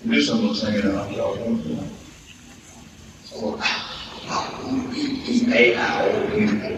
This one was hanging out. So, 8 hours.